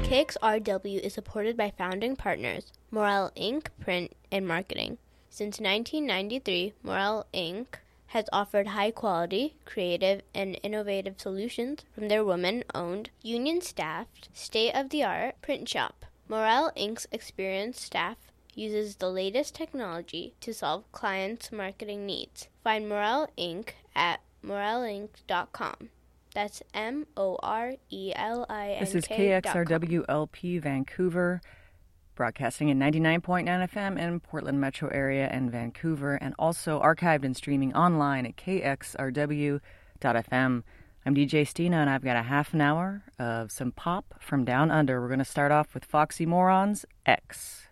KXRW is supported by founding partners, Morel Inc. Print and Marketing. Since 1993, Morel Inc. has offered high-quality, creative, and innovative solutions from their women-owned, union-staffed, state-of-the-art print shop. Morel Inc.'s experienced staff uses the latest technology to solve clients' marketing needs. Find Morel Inc. at morelinc.com. That's MORELINK.com. This is KXRWLP Vancouver, broadcasting in 99.9 FM in Portland metro area and Vancouver, and also archived and streaming online at kxrw.fm. I'm DJ Stina, and I've got a half an hour of some pop from down under. We're going to start off with Foxy Morons, X.